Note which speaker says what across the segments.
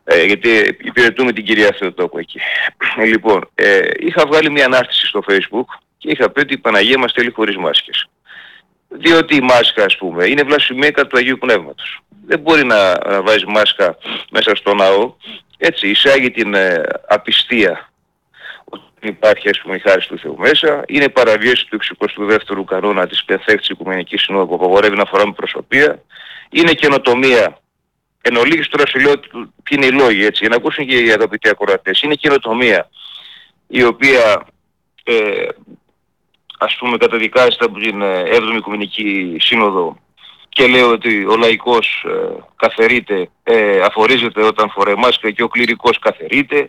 Speaker 1: γιατί υπηρετούμε την κυρία Θεοτόκου εκεί. Λοιπόν, είχα βγάλει μια ανάρτηση στο Facebook και είχα πει ότι η Παναγία μας θέλει χωρίς μάσκες. Διότι η μάσκα, ας πούμε, είναι βλασφημία κατά του Αγίου Πνεύματος. Δεν μπορεί να βάζεις μάσκα μέσα στο ναό. Έτσι, εισάγει την απιστία ότι υπάρχει, ας πούμε, η χάρις του Θεού μέσα. Είναι παραβίαση του 62ου κανόνα της Πενθέκτης Οικουμενικής Συνόδου που απαγορεύει να φοράμε προσωπία. Είναι καινοτομία. Εν ολίγης τώρα σου λέω ποιοι είναι οι λόγοι, έτσι, για να ακούσουν και οι αγαπητοί ακροατές. Είναι καινοτομία η οποία ας πούμε καταδικάζεται από την 7η Οικουμενική Σύνοδο και λέει ότι ο λαϊκός καθερείται, αφορίζεται όταν φοράει μάσκα και ο κληρικός καθερείται.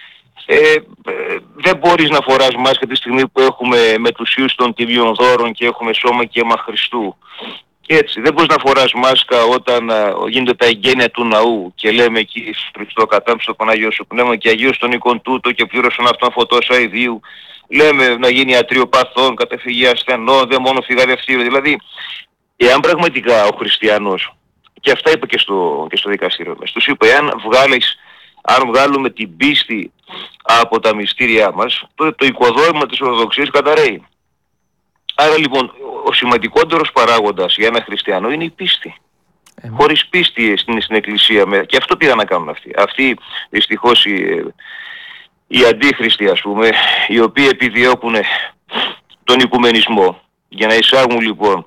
Speaker 1: Δεν μπορείς να φοράς μάσκα τη στιγμή που έχουμε μετουσίους των τιμίων δώρων και έχουμε σώμα και αίμα Χριστού. Έτσι, δεν μπορείς να φοράς μάσκα όταν γίνονται τα εγγένεια του ναού και λέμε εκεί στο Χριστό κατάμψο τον Άγιο Σου Πνεύμα και Αγίος τον οίκον τούτο και πλήρωσαν αυτόν φωτός αηδίου. Λέμε να γίνει ιατρείο παθών, καταφυγή ασθενών, δεν μόνο φυγαδευτήριο. Δηλαδή, εάν πραγματικά ο χριστιανός, και αυτά είπε και στο δικαστήριο μας, τους είπε, αν βγάλουμε την πίστη από τα μυστήριά μας, τότε το οικοδόμημα της Ορθοδοξίας καταρρέει. Άρα λοιπόν ο σημαντικότερος παράγοντας για ένα χριστιανό είναι η πίστη. Χωρίς πίστη στην Εκκλησία, και αυτό πήγαν να κάνουν αυτοί. Αυτοί δυστυχώς οι αντίχριστοι, ας πούμε, οι οποίοι επιδιώκουν τον οικουμενισμό για να εισάγουν λοιπόν,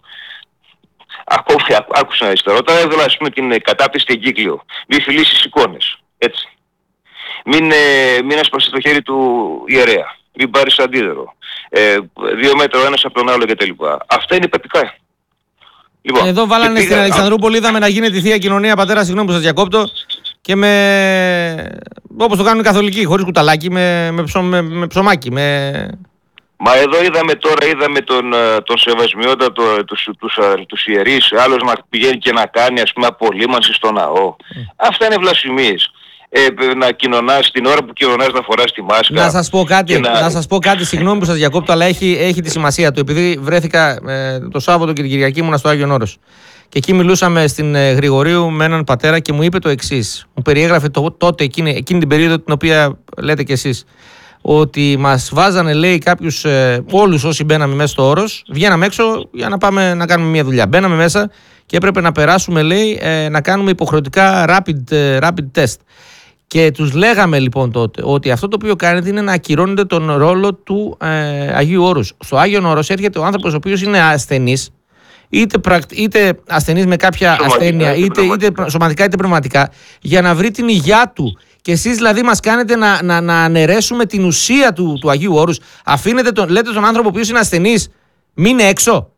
Speaker 1: άκουσα αριστερά, όταν έβγαλα, ας πούμε, την κατάπιστη εγκύκλιο, μη φιλήσεις εικόνες, έτσι. Μην ασπαστείς το χέρι του ιερέα. Μην πάρεις αντίδωρο. 2 μέτρα ο ένας από τον άλλο κτλ. Αυτά είναι πεπικά. Λοιπόν,
Speaker 2: εδώ βάλανε στην Αλεξανδρούπολη, είδαμε να γίνεται η Θεία Κοινωνία, πατέρα, συγγνώμη που σας διακόπτω, και όπως το κάνουν οι Καθολικοί, χωρίς κουταλάκι, με ψωμάκι.
Speaker 1: Μα εδώ είδαμε τον σεβασμιότητα τους ιερείς, άλλος να πηγαίνει και να κάνει, ας πούμε, απολύμανση στο ναό. Αυτά είναι βλασφημίες. Να κοινωνάς την ώρα που κοινωνάς να φοράς τη μάσκα.
Speaker 2: Να σας πω κάτι, συγγνώμη που σας διακόπτω, αλλά έχει τη σημασία του. Επειδή βρέθηκα το Σάββατο και την Κυριακή ήμουνα στο Άγιον Όρος. Και εκεί μιλούσαμε στην Γρηγορίου με έναν πατέρα και μου είπε το εξής. Μου περιέγραφε τότε εκείνη την περίοδο την οποία λέτε κι εσείς. Ότι μας βάζανε, λέει, κάποιους, όλους όσοι μπαίναμε μέσα στο Όρος, βγαίναμε έξω για να πάμε να κάνουμε μια δουλειά. Μπαίναμε μέσα και έπρεπε να περάσουμε, λέει, να κάνουμε υποχρεωτικά rapid test. Και τους λέγαμε λοιπόν τότε ότι αυτό το οποίο κάνετε είναι να ακυρώνετε τον ρόλο του Αγίου Όρους. Στο Άγιον Όρος έρχεται ο άνθρωπος ο οποίος είναι ασθενής, είτε ασθενής με κάποια ασθένεια, είτε σωματικά είτε πνευματικά, για να βρει την υγειά του. Και εσείς δηλαδή μας κάνετε να αναιρέσουμε την ουσία του Αγίου Όρους. Λέτε τον άνθρωπο ο οποίος είναι ασθενής, μείνε έξω.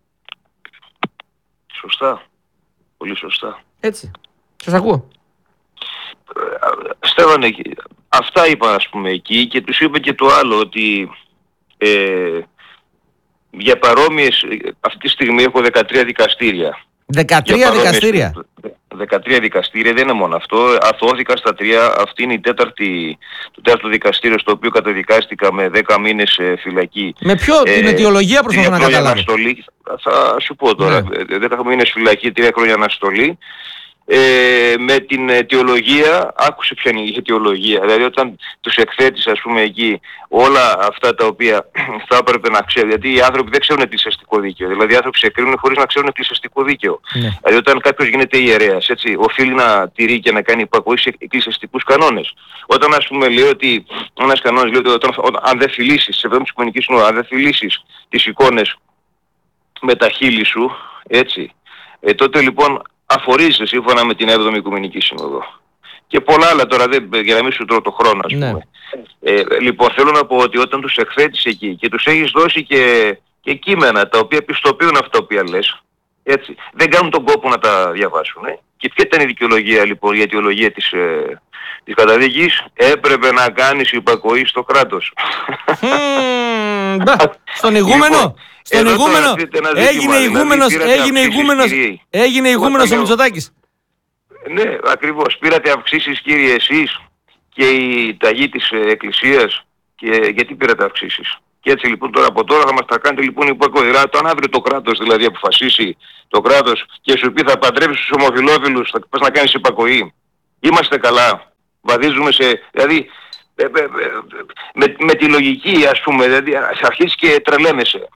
Speaker 1: Σωστά. Πολύ σωστά.
Speaker 2: Έτσι. Σας ακούω.
Speaker 1: Στέφανε, αυτά είπα, ας πούμε, εκεί, και τους είπε και το άλλο, ότι για παρόμοιες, αυτή τη στιγμή έχω 13 δικαστήρια.
Speaker 2: 13 δικαστήρια.
Speaker 1: 13 δικαστήρια, δεν είναι μόνο αυτό. Αθώθηκα στα 3. Αυτή είναι το τέταρτο δικαστήριο στο οποίο καταδικάστηκα με 10 μήνες φυλακή.
Speaker 2: Με την αιτιολογία προσπαθώ να καταλάβω.
Speaker 1: Αναστολή, θα σου πω τώρα. 10 μήνες φυλακή, 3 χρόνια αναστολή. Με την αιτιολογία, άκουσε ποια είναι η αιτιολογία. Δηλαδή όταν τους εκθέτεις, ας πούμε, εκεί όλα αυτά τα οποία θα έπρεπε να ξέρουν, γιατί οι άνθρωποι δεν ξέρουν εκκλησιαστικό δίκαιο. Δηλαδή οι άνθρωποι σε κρίνουν χωρίς να ξέρουν εκκλησιαστικό δίκαιο. Δηλαδή όταν κάποιος γίνεται ιερέας, έτσι, οφείλει να τηρεί και να κάνει υπακοή σε εκκλησιαστικούς κανόνες. Όταν, ας πούμε, λέει ότι ένας κανόνας λέει ότι αν δεν φιλήσεις, σε εβδόμη Οικουμενική Συνόδου, αν δεν φιλήσεις τις εικόνες με τα χείλη σου, έτσι, τότε λοιπόν αφορίζεται σύμφωνα με την 7η Οικουμενική Σύνοδο. Και πολλά άλλα τώρα, για να μην σου τρώω το χρόνο, ας πούμε. Λοιπόν, θέλω να πω ότι όταν τους εκθέτεις εκεί και τους έχεις δώσει και κείμενα τα οποία πιστοποιούν αυτά τα οποία λες, έτσι, δεν κάνουν τον κόπο να τα διαβάσουν. Και ποια ήταν η δικαιολογία, λοιπόν, η αιτιολογία της καταδίκης? Έπρεπε να κάνεις υπακοή στο κράτος.
Speaker 2: Στον ηγούμενο! Έγινε ηγούμενος ο Μητσοτάκης.
Speaker 1: Ναι, ακριβώς. Πήρατε αυξήσεις, κύριε, εσείς και η ταγή της Εκκλησίας, και γιατί πήρατε αυξήσεις? Και έτσι λοιπόν τώρα από τώρα θα μας τα κάνετε λοιπόν υπακοή. Αν αύριο το κράτος δηλαδή αποφασίσει, το κράτος, και σου πει θα παντρέψεις τους ομοφυλόφιλους, θα πας να κάνεις υπακοή. Είμαστε καλά. Βαδίζουμε σε... Δηλαδή, με τη λογική, ας πούμε, δηλαδή, αρχίσεις και τρελαίνεσαι.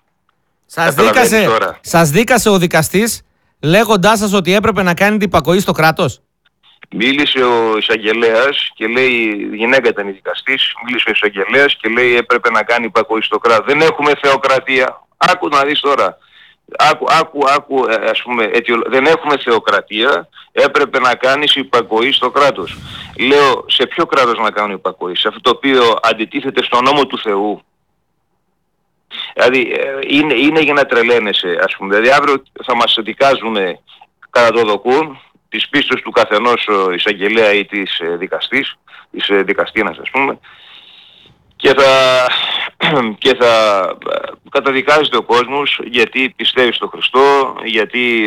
Speaker 2: Σας δίκασε ο δικαστής λέγοντάς σας ότι έπρεπε να κάνετε υπακοή στο κράτος?
Speaker 1: Μίλησε ο εισαγγελέας και λέει, η γυναίκα ήταν η δικαστής, μίλησε ο εισαγγελέας και λέει έπρεπε να κάνει υπακοή στο κράτος. Δεν έχουμε θεοκρατία. Άκου να δεις τώρα. Άκου, ας πούμε, δεν έχουμε θεοκρατία, έπρεπε να κάνεις υπακοή στο κράτος. Λέω, σε ποιο κράτος να κάνω υπακοή? Σε αυτό το οποίο αντιτίθεται στον νόμο του Θεού? Δηλαδή, είναι για να τρελαίνεσαι, ας πούμε. Δηλαδή, αύριο θα μας δικάζουν κατά το δοκούν τις πίστες του καθενός εισαγγελέα ή της δικαστής, της δικαστίνας, ας πούμε, και θα καταδικάζεται ο κόσμος γιατί πιστεύει στον Χριστό, γιατί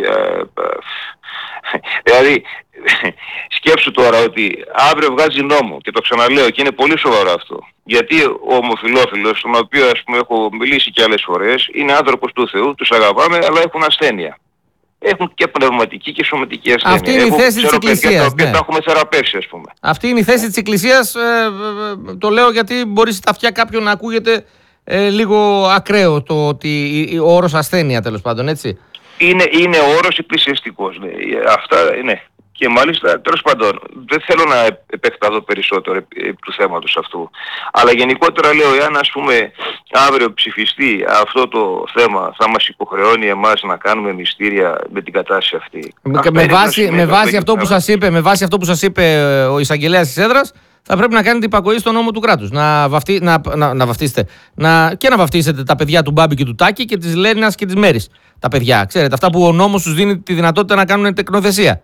Speaker 1: δηλαδή σκέψου τώρα ότι αύριο βγάζει νόμο, και το ξαναλέω και είναι πολύ σοβαρό αυτό, γιατί ο ομοφυλόφιλος, τον οποίο ας πούμε έχω μιλήσει και άλλες φορές, είναι άνθρωπος του Θεού, τους αγαπάμε, αλλά έχουν ασθένεια. Έχουν και πνευματική και σωματική ασθένεια.
Speaker 2: Αυτή είναι η θέση της Εκκλησίας.
Speaker 1: Τα οποία τα έχουμε θεραπεύσει, ας πούμε.
Speaker 2: Αυτή είναι η θέση της Εκκλησίας. Το λέω γιατί μπορεί στα αυτιά κάποιον να ακούγεται λίγο ακραίο το ότι ο όρος ασθένεια, τέλος πάντων, έτσι.
Speaker 1: Είναι όρος εκκλησιαστικός. Ναι. Αυτά, ναι. Και μάλιστα, τέλος πάντων, δεν θέλω να επεκταθώ περισσότερο του θέματος αυτού. Αλλά γενικότερα λέω, εάν ας πούμε αύριο ψηφιστεί αυτό το θέμα, θα μας υποχρεώνει εμάς να κάνουμε μυστήρια με την κατάσταση αυτή.
Speaker 2: Με βάση αυτό που σας είπε ο εισαγγελέας της έδρας, θα πρέπει να κάνετε υπακοή στον νόμο του κράτους. Να βαφτίσετε. Και να βαφτίσετε τα παιδιά του Μπάμπη και του Τάκη και της Λένας και της Μέρης. Τα παιδιά, ξέρετε, αυτά που ο νόμος τους δίνει τη δυνατότητα να κάνουν τεκνοθεσία.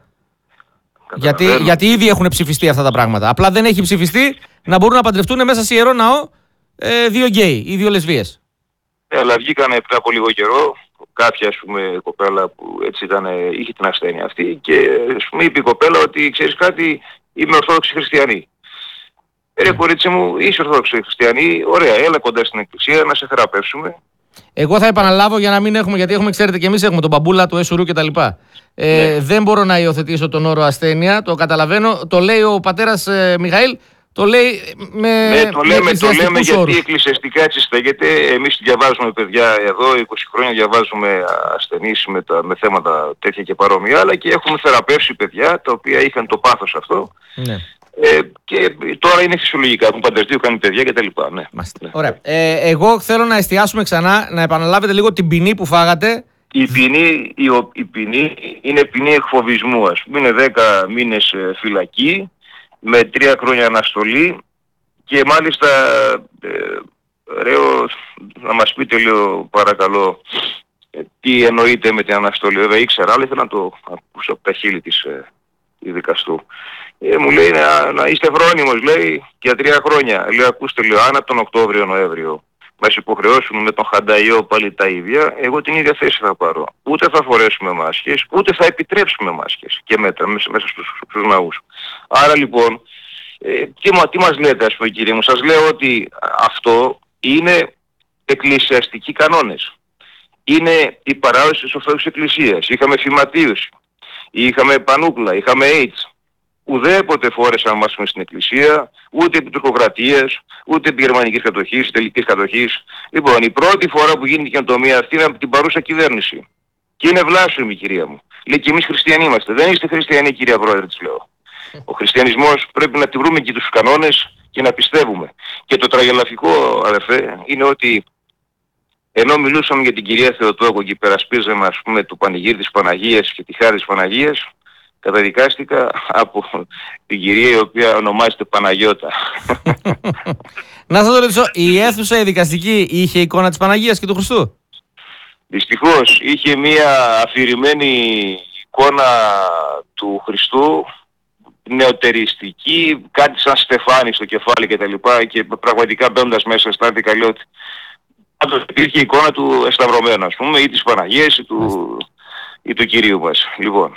Speaker 2: Γιατί ήδη έχουν ψηφιστεί αυτά τα πράγματα. Απλά δεν έχει ψηφιστεί να μπορούν να παντρευτούν μέσα σε Ιερό Ναό δύο γκέι ή δύο λεσβίες.
Speaker 1: Αλλά βγήκανε πριν από λίγο καιρό κάποια, ας πούμε, κοπέλα που έτσι είχε την ασθένεια αυτή και ας πούμε είπε η κοπέλα ότι ξέρεις κάτι, είμαι Ορθόδοξη Χριστιανή. Ρε κορίτσι μου, είσαι Ορθόδοξη Χριστιανή, ωραία, έλα κοντά στην εκκλησία να σε θεραπεύσουμε.
Speaker 2: Εγώ θα επαναλάβω για να μην έχουμε, γιατί ξέρετε και εμείς έχουμε τον μπαμπούλα του Έσουρου κτλ. Δεν μπορώ να υιοθετήσω τον όρο ασθένεια, το καταλαβαίνω. Το λέει ο πατέρας Μιχαήλ, το λέει
Speaker 1: το λέμε γιατί εκκλησιαστικά έτσι στέγεται. Εμείς διαβάζουμε παιδιά εδώ, 20 χρόνια διαβάζουμε ασθενείς με θέματα τέτοια και παρόμοια, αλλά και έχουμε θεραπεύσει παιδιά τα οποία είχαν το πάθος αυτό. Ναι. Και τώρα είναι φυσιολογικά, έχουν παντρευτεί, έχουν κάνει παιδιά κτλ. Ναι.
Speaker 2: Ωραία. Εγώ θέλω να εστιάσουμε ξανά, να επαναλάβετε λίγο την ποινή που φάγατε.
Speaker 1: Η ποινή είναι ποινή εκφοβισμού, ας πούμε, είναι 10 μήνες φυλακή με 3 χρόνια αναστολή και μάλιστα Ρέο, να μας πείτε λίγο παρακαλώ τι εννοείται με την αναστολή. Δεν ήξερα, αλλά ήθελα να το ακούσω από τα χείλη της δικαστού. Μου λέει να είστε φρόνιμος, λέει, για 3 χρόνια. Λέω, ακούστε, λέω, αν από τον Οκτώβριο-Νοέμβριο μας υποχρεώσουν με τον Χανταϊό πάλι τα ίδια, εγώ την ίδια θέση θα πάρω. Ούτε θα φορέσουμε μάσκες, ούτε θα επιτρέψουμε μάσκες και μέτρα μέσα στους ναούς. Άρα λοιπόν, τι μας λέτε, ας πούμε, κύριε μου? Σας λέω ότι αυτό είναι εκκλησιαστικοί κανόνες. Είναι η παράδοση της Ορθόδοξης Εκκλησίας. Είχαμε φυματίωση, είχαμε πανούκλα, είχαμε AIDS. Ουδέποτε φόρεσαν μάσκες στην εκκλησία, ούτε επί τουρκοκρατίας, ούτε επί γερμανικής κατοχής, τελικής κατοχής. Λοιπόν, η πρώτη φορά που γίνεται η καινοτομία αυτή είναι από την παρούσα κυβέρνηση. Και είναι βλάσφημη, κυρία μου. Λέει, και εμείς χριστιανοί είμαστε. Δεν είστε χριστιανοί, κυρία Πρόεδρε, της λέω. Ο χριστιανισμός πρέπει να τη βρούμε και τους κανόνες και να πιστεύουμε. Και το τραγελαφικό, αδερφέ, είναι ότι ενώ μιλούσαμε για την κυρία Θεοτόκο και υπερασπίζαμε, ας πούμε, το πανηγύρι της Παναγίας και τη χάρη της Παναγίας, καταδικάστηκα από την κυρία η οποία ονομάζεται Παναγιώτα.
Speaker 2: Να σας ρωτήσω, η αίθουσα η δικαστική είχε εικόνα της Παναγίας και του Χριστού?
Speaker 1: Δυστυχώς είχε μία αφηρημένη εικόνα του Χριστού, νεωτεριστική, κάτι σαν στεφάνι στο κεφάλι κτλ. Και πραγματικά μπαίνοντας μέσα αισθάνθηκα, λέω ότι πάντως υπήρχε η εικόνα του εσταυρωμένου, ας πούμε, ή της Παναγίας ή του Κυρίου μας. Λοιπόν.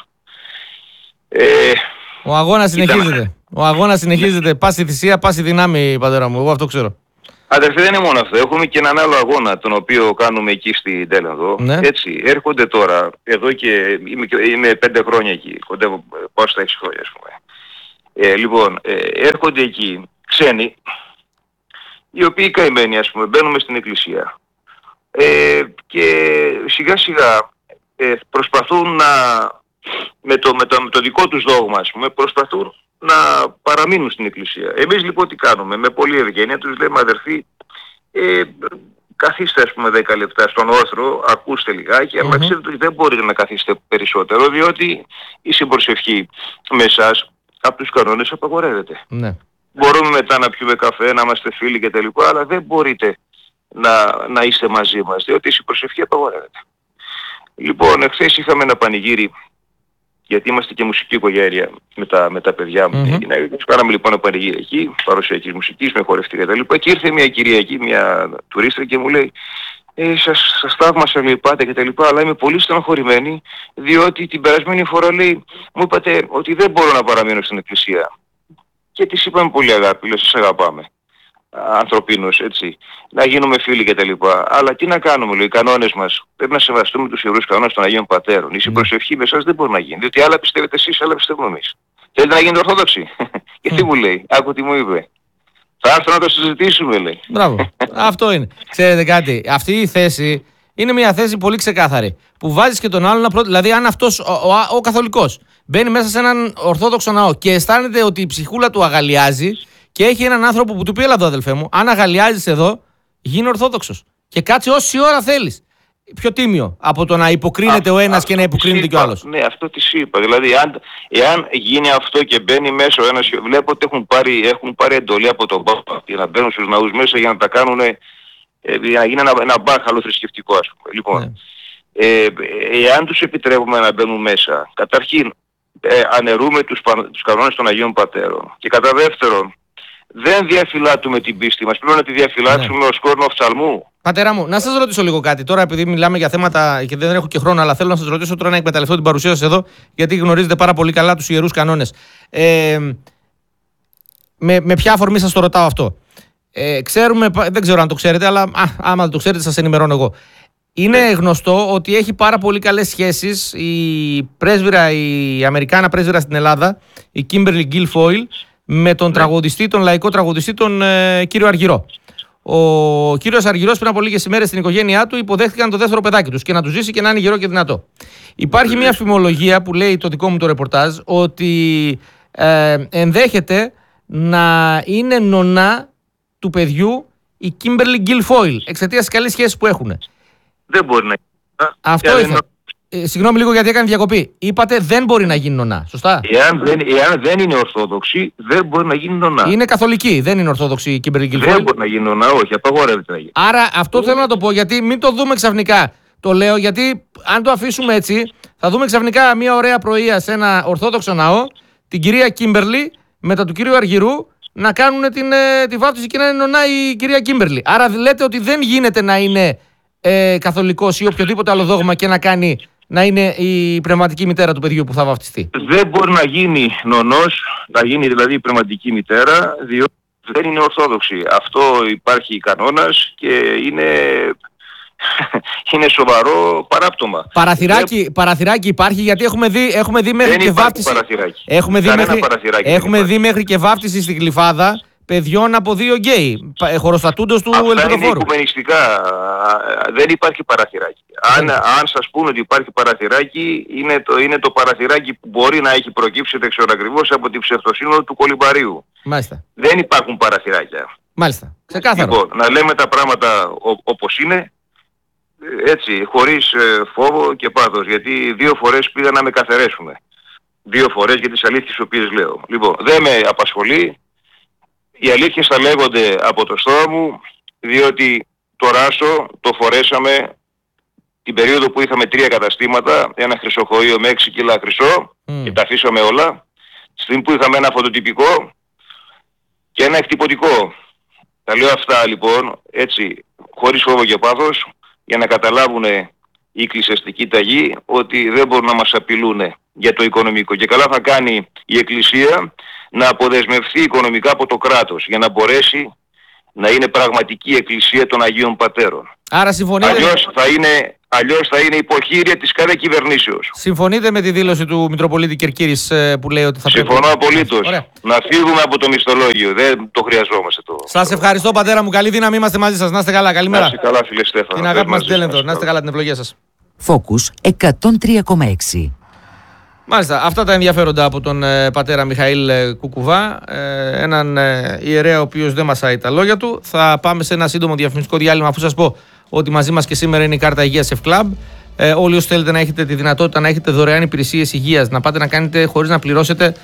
Speaker 2: Ο αγώνας συνεχίζεται. Ο αγώνας συνεχίζεται. Πάση θυσία, πάση δυνάμει, πατέρα μου. Εγώ αυτό ξέρω.
Speaker 1: Αδερφέ, δεν είναι μόνο αυτό. Έχουμε και έναν άλλο αγώνα, τον οποίο κάνουμε εκεί στην Τέλενδο. Ναι. Έτσι, έρχονται τώρα, εδώ και είμαι 5 χρόνια εκεί, κοντεύω πάω στα 6 χρόνια, ας πούμε. Λοιπόν, έρχονται εκεί ξένοι, οι οποίοι καημένοι, ας πούμε, μπαίνουν στην εκκλησία και σιγά σιγά προσπαθούν με το δικό τους δόγμα, ας πούμε, προσπαθούν να παραμείνουν στην εκκλησία. Εμείς λοιπόν τι κάνουμε? Με πολλή ευγένεια τους λέμε, αδερφοί, καθίστε ας πούμε 10 λεπτά στον όρθρο, ακούστε λιγάκι, αλλά ξέρετε ότι δεν μπορείτε να καθίσετε περισσότερο, διότι η συμπροσευχή με εσάς από τους κανόνες απαγορεύεται.
Speaker 2: Ναι.
Speaker 1: Μπορούμε μετά να πιούμε καφέ, να είμαστε φίλοι κτλ. Αλλά δεν μπορείτε να είστε μαζί μας, διότι η συμπροσευχή απαγορεύεται. Λοιπόν, εχθές είχαμε ένα πανηγύρι, γιατί είμαστε και μουσική οικογένεια με τα παιδιά μου. Κάναμε λοιπόν ένα πανηγύρι εκεί, παρουσιακής μουσικής, με χορευτή κτλ. Και ήρθε μια κυρία εκεί, μια τουρίστρια και μου λέει, σας θαύμασα, λέει, πάτε κτλ. Αλλά είμαι πολύ στενοχωρημένη, διότι την περασμένη φορά, λέει, μου είπατε ότι δεν μπορώ να παραμείνω στην εκκλησία. Και της είπαμε πολύ αγάπη, λέω, σας αγαπάμε. Ανθρωπίνως, έτσι. Να γίνουμε φίλοι κτλ. Αλλά τι να κάνουμε, λέει, οι κανόνες μας. Πρέπει να σεβαστούμε τους ιερούς κανόνες των Αγίων Πατέρων. Η συμπροσευχή με εσάς δεν μπορεί να γίνει. Διότι άλλα πιστεύετε εσείς, άλλα πιστεύουμε εμείς. Θέλετε να γίνετε Ορθόδοξοι? Και τι μου λέει? Άκου τι μου είπε. Θα έρθω να το συζητήσουμε, λέει.
Speaker 2: Μπράβο. Αυτό είναι. Ξέρετε κάτι, αυτή η θέση είναι μια θέση πολύ ξεκάθαρη. Που βάζεις και τον άλλον να δηλαδή, αν αυτός ο καθολικός μπαίνει μέσα σε έναν Ορθόδοξο ναό και αισθάνεται ότι η ψυχούλα του αγαλιάζει και έχει έναν άνθρωπο που του πει, έλα εδώ αδελφέ μου, αν αγαλιάζεις εδώ, γίνε Ορθόδοξος. Και κάτσε όση ώρα θέλεις. Πιο τίμιο από το να υποκρίνεται ο ένας και να υποκρίνεται και ο άλλος.
Speaker 1: Ναι, αυτό της είπα. Δηλαδή, εάν γίνει αυτό και μπαίνει μέσα ο ένας, βλέπω ότι έχουν πάρει εντολή από τον Πάπα για να μπαίνουν στους ναούς μέσα για να τα κάνουν, για να γίνει ένα μπάχαλο θρησκευτικό, ας πούμε. Λοιπόν, εάν τους επιτρέπουμε να μπαίνουν μέσα, καταρχήν αναιρούμε τους κανόνες των Αγίων Πατέρων. Και κατά δεύτερον, δεν διαφυλάττουμε την πίστη μας. Πρέπει να τη διαφυλάξουμε ως κόρνο οφθαλμού.
Speaker 2: Πατέρα μου, να σας ρωτήσω λίγο κάτι. Τώρα, επειδή μιλάμε για θέματα και δεν έχω και χρόνο, αλλά θέλω να σας ρωτήσω τώρα να εκμεταλλευτώ την παρουσία σας εδώ, γιατί γνωρίζετε πάρα πολύ καλά τους ιερούς κανόνες. Με ποια αφορμή σας το ρωτάω αυτό? Ξέρουμε, δεν ξέρω αν το ξέρετε, αλλά άμα δεν το ξέρετε, σας ενημερώνω εγώ. Είναι γνωστό ότι έχει πάρα πολύ καλές σχέσεις η Αμερικάνα πρέσβυρα στην Ελλάδα, η Kimberly Guilfoyle, με τον τραγουδιστή, τον λαϊκό τραγουδιστή, τον κύριο Αργυρό. Ο κύριος Αργυρός πριν από λίγες ημέρες στην οικογένειά του υποδέχτηκαν το δεύτερο παιδάκι τους και να του ζήσει και να είναι γερό και δυνατό. Υπάρχει μια φημολογία που λέει το δικό μου το ρεπορτάζ ότι ενδέχεται να είναι νονά του παιδιού η Kimberly Guilfoyle εξαιτίας της καλής σχέσης που έχουν.
Speaker 1: Δεν μπορεί να γίνει.
Speaker 2: Αυτό ήθελα. Συγγνώμη λίγο γιατί έκανε διακοπή. Είπατε δεν μπορεί να γίνει νονά. Σωστά.
Speaker 1: Εάν δεν είναι Ορθόδοξη, δεν μπορεί να γίνει νονά.
Speaker 2: Είναι καθολική, δεν είναι Ορθόδοξη η Kimberly Guilfoyle.
Speaker 1: Δεν μπορεί να γίνει νονά, όχι, απαγορεύεται να γίνει.
Speaker 2: Άρα αυτό θέλω να το πω, γιατί μην το δούμε ξαφνικά. Το λέω γιατί αν το αφήσουμε έτσι, θα δούμε ξαφνικά μια ωραία πρωία σε ένα Ορθόδοξο ναό, την κυρία Kimberly μετά του κύριου Αργυρού να κάνουν τη βάπτιση και να είναι νονά η κυρία Kimberly. Άρα λέτε ότι δεν γίνεται να είναι καθολικός ή οποιοδήποτε άλλο δόγμα και να είναι η πνευματική μητέρα του παιδιού που θα βαφτιστεί.
Speaker 1: Δεν μπορεί να γίνει νονός, να γίνει δηλαδή η πνευματική μητέρα, διότι δεν είναι Ορθόδοξη. Αυτό υπάρχει κανόνας και είναι σοβαρό παράπτωμα.
Speaker 2: Παραθυράκι υπάρχει, γιατί έχουμε δει μέχρι και βάφτιση. Έχουμε δει μέχρι και βάφτιση στην Γλυφάδα παιδιών από 2 γκέι, χωροστατούντος του ελπιδοφόρου.
Speaker 1: Είναι οικουμενιστικά. Δεν υπάρχει παραθυράκι. Αν σας πούνε ότι υπάρχει παραθυράκι, είναι το παραθυράκι που μπορεί να έχει προκύψει, δεν ξέρω ακριβώς, από την ψευτοσύνολο του κολυμπαρίου.
Speaker 2: Μάλιστα.
Speaker 1: Δεν υπάρχουν παραθυράκια.
Speaker 2: Μάλιστα. Ξεκάθαρο.
Speaker 1: Λοιπόν, να λέμε τα πράγματα όπως είναι, έτσι, χωρίς φόβο και πάθος. Γιατί 2 φορές πήγαν να με καθαρέσουν. 2 φορές για τις αλήθειες τις οποίες λέω. Λοιπόν, δεν με απασχολεί. Οι αλήθειες θα λέγονται από το στόμα μου, διότι το ράσο το φορέσαμε την περίοδο που είχαμε 3 καταστήματα, ένα χρυσοχοείο με 6 κιλά χρυσό και τα αφήσαμε όλα. Στη στιγμή που είχαμε ένα φωτοτυπικό και ένα εκτυπωτικό. Τα λέω αυτά λοιπόν έτσι χωρίς φόβο και πάθος για να καταλάβουν οι εκκλησιαστικοί ταγοί ότι δεν μπορούν να μας απειλούν για το οικονομικό. Και καλά θα κάνει η Εκκλησία να αποδεσμευθεί οικονομικά από το κράτος για να μπορέσει να είναι πραγματική Εκκλησία των Αγίων Πατέρων.
Speaker 2: Άρα συμφωνείτε.
Speaker 1: Αλλιώς θα είναι Αλλιώς θα είναι υποχείρια της κάθε κυβερνήσεως.
Speaker 2: Συμφωνείτε με τη δήλωση του Μητροπολίτη Κερκύρης που λέει ότι θα πρέπει...
Speaker 1: Συμφωνώ απολύτως. Να φύγουμε από το μισθολόγιο. Δεν το χρειαζόμαστε το.
Speaker 2: Σας ευχαριστώ, πατέρα μου. Καλή δύναμη, είμαστε μαζί σας. Να είστε καλά. Καλημέρα.
Speaker 1: Να είστε καλά, φίλε Στέφανο.
Speaker 2: Την αγάπη μας την Τέλεντο. Να είστε καλά, την ευλογία σας.
Speaker 3: Focus 103,6.
Speaker 2: Μάλιστα, αυτά τα ενδιαφέροντα από τον πατέρα Μιχαήλ Κουκουβά, έναν ιερέα ο οποίος δεν μασάει τα λόγια του. Θα πάμε σε ένα σύντομο διαφημιστικό διάλειμμα, αφού σας πω ότι μαζί μας και σήμερα είναι η κάρτα υγείας F-Club. Όλοι όσοι θέλετε να έχετε τη δυνατότητα να έχετε δωρεάν υπηρεσίες υγείας, να πάτε να κάνετε χωρίς να πληρώσετε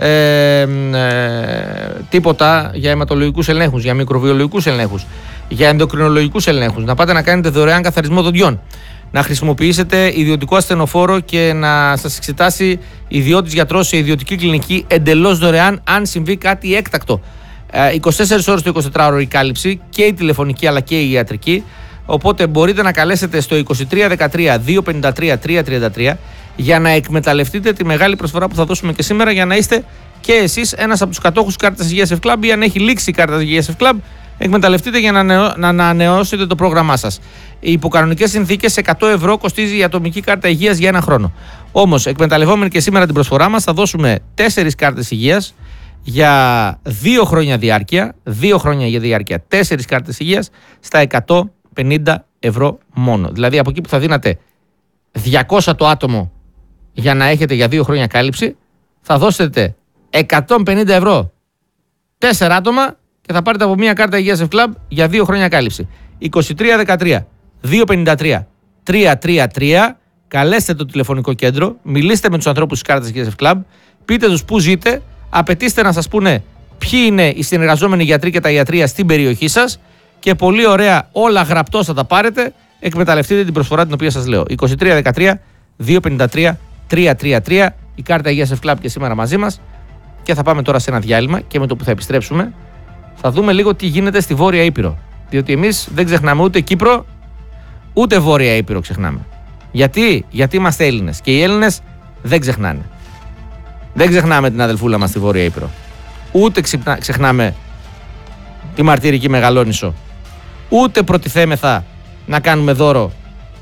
Speaker 2: τίποτα για αιματολογικούς ελέγχους, για μικροβιολογικούς ελέγχους, για ενδοκρινολογικούς ελέγχους, να πάτε να κάνετε δωρεάν καθαρισμό δοντιών, να χρησιμοποιήσετε ιδιωτικό ασθενοφόρο και να σας εξετάσει ιδιώτης γιατρός σε ιδιωτική κλινική εντελώς δωρεάν αν συμβεί κάτι έκτακτο. 24 ώρες το 24ωρο η κάλυψη, και η τηλεφωνική αλλά και η ιατρική. Οπότε μπορείτε να καλέσετε στο 2313 253 333 για να εκμεταλλευτείτε τη μεγάλη προσφορά που θα δώσουμε και σήμερα, για να είστε και εσείς ένας από τους κατόχους κάρτας υγείας F-Club, ή αν έχει λήξει η κάρτα υγείας F-Club, εκμεταλλευτείτε για να ανανεώσετε το πρόγραμμά σας. Οι υποκανονικές συνθήκες 100 ευρώ κοστίζει η ατομική κάρτα υγείας για ένα χρόνο. Όμως, εκμεταλλευόμενοι και σήμερα την προσφορά μας, θα δώσουμε 4 κάρτες υγείας για 2 χρόνια διάρκεια. 2 χρόνια για διάρκεια, 4 κάρτες υγείας στα 150 ευρώ μόνο. Δηλαδή, από εκεί που θα δίνατε 200 το άτομο για να έχετε για 2 χρόνια κάλυψη, θα δώσετε 150 ευρώ 4 άτομα και θα πάρετε από μια κάρτα υγείας F-Club για 2 χρόνια κάλυψη. 2313 253 333. Καλέστε το τηλεφωνικό κέντρο, μιλήστε με τους ανθρώπους της κάρτας υγείας F-Club, πείτε τους πού ζείτε, απαιτήστε να σας πούνε ποιοι είναι οι συνεργαζόμενοι γιατροί και τα ιατρεία στην περιοχή σας, και πολύ ωραία, όλα γραπτός θα τα πάρετε. Εκμεταλλευτείτε την προσφορά την οποία σας λέω. 2313 253 333. Η κάρτα υγείας F-Club και σήμερα μαζί μας. Και θα πάμε τώρα σε ένα διάλειμμα, και με το που θα επιστρέψουμε θα δούμε λίγο τι γίνεται στη Βόρεια Ήπειρο. Διότι εμείς δεν ξεχνάμε ούτε Κύπρο ούτε Βόρεια Ήπειρο ξεχνάμε. Γιατί είμαστε Έλληνες, και οι Έλληνες δεν ξεχνάνε. Δεν ξεχνάμε την αδελφούλα μας στη Βόρεια Ήπειρο. Ούτε ξεχνάμε τη μαρτυρική Μεγαλόνισσο. Ούτε προτιθέμεθα να κάνουμε δώρο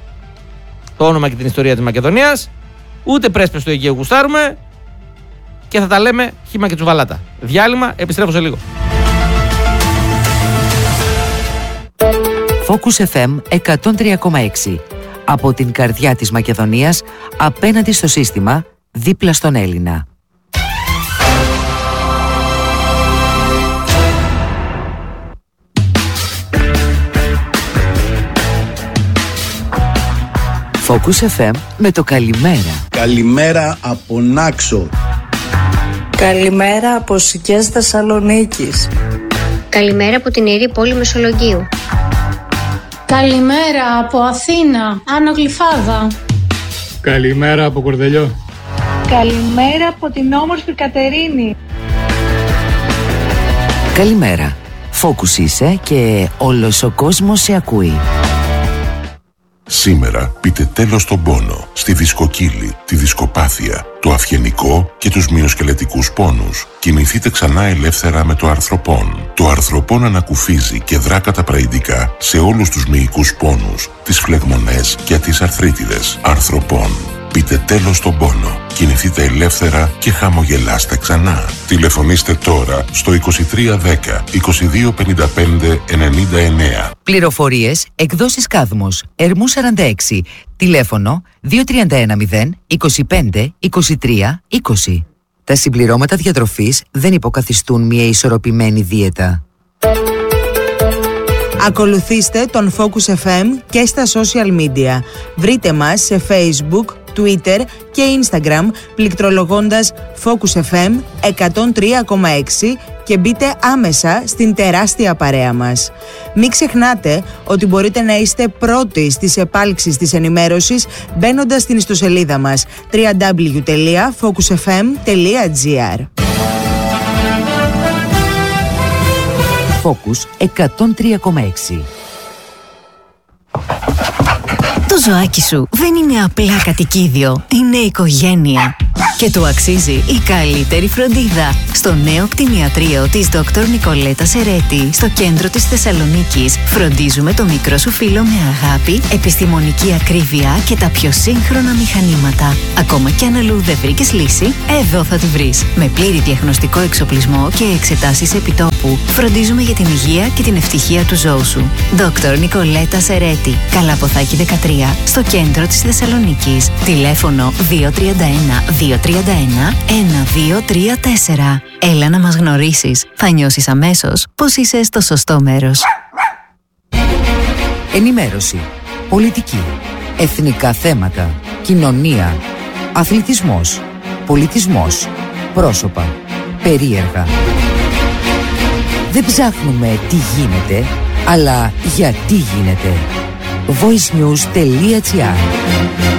Speaker 2: το όνομα και την ιστορία της Μακεδονίας. Ούτε πρέσπες του Αιγαίου γουστάρουμε, και θα τα λέμε χύμα και τσουβαλάτα. Διάλειμμα, επιστρέφω σε λίγο.
Speaker 3: Focus FM 103,6. Από την καρδιά της Μακεδονίας, απέναντι στο σύστημα, δίπλα στον Έλληνα. Focus FM με το καλημέρα.
Speaker 4: Καλημέρα από Νάξο.
Speaker 5: Καλημέρα από Σικές Θεσσαλονίκης.
Speaker 6: Καλημέρα από την ιερή πόλη Μεσολογγίου.
Speaker 7: Καλημέρα από Αθήνα, Άνω Γλυφάδα.
Speaker 8: Καλημέρα από Κορδελιό.
Speaker 9: Καλημέρα από την όμορφη Κατερίνη.
Speaker 3: Καλημέρα. Focus είσαι και όλος ο κόσμος σε ακούει.
Speaker 10: Σήμερα πείτε τέλος στον πόνο, στη δισκοκύλη, τη δισκοπάθεια, το αυγενικό και τους μυοσκελετικούς πόνους. Κινηθείτε ξανά ελεύθερα με το αρθροπόν. Το αρθροπόν ανακουφίζει και δρά καταπραϊντικά σε όλους τους μυϊκούς πόνους, τις φλεγμονές και τις αρθρίτιδες. Αρθροπόν. Πείτε τέλος στον πόνο. Κινηθείτε ελεύθερα και χαμογελάστε ξανά. Τηλεφωνήστε τώρα στο 2310 2255 99.
Speaker 3: Πληροφορίες, εκδόσεις Κάδμος, Ερμού 46, τηλέφωνο 2310 25 23 20. Τα συμπληρώματα διατροφής δεν υποκαθιστούν μια ισορροπημένη δίαιτα.
Speaker 11: Ακολουθήστε τον Focus FM και στα social media. Βρείτε μας σε Facebook, Twitter και Instagram πληκτρολογώντας Focus FM 103,6 και μπείτε άμεσα στην τεράστια παρέα μας. Μην ξεχνάτε ότι μπορείτε να είστε πρώτοι στις επάλξεις της ενημέρωσης μπαίνοντας στην ιστοσελίδα μας www.focusfm.gr.
Speaker 3: Focus 103,6.
Speaker 12: Το ζωάκι σου δεν είναι απλά κατοικίδιο, είναι οικογένεια. Και του αξίζει η καλύτερη φροντίδα. Στο νέο κτηνιατρίο της Dr. Νικολέτα Σερέτη, στο κέντρο της Θεσσαλονίκης, φροντίζουμε το μικρό σου φίλο με αγάπη, επιστημονική ακρίβεια και τα πιο σύγχρονα μηχανήματα. Ακόμα κι αν αλλού δεν βρήκες λύση, εδώ θα τη βρεις. Με πλήρη διαγνωστικό εξοπλισμό και εξετάσεις επιτόπου, φροντίζουμε για την υγεία και την ευτυχία του ζώου σου. Dr. Νικολέτα Σερέτη, Καλαποθάκη 13, στο κέντρο της Θεσσαλονίκης. Τηλέφωνο 231-231-1234. Έλα να μας γνωρίσεις. Θα νιώσεις αμέσως πως είσαι στο σωστό μέρος.
Speaker 3: Ενημέρωση, πολιτική, εθνικά θέματα, κοινωνία, αθλητισμός, πολιτισμός, πρόσωπα, περίεργα. Δεν ψάχνουμε τι γίνεται, αλλά γιατί γίνεται. voicenews.gr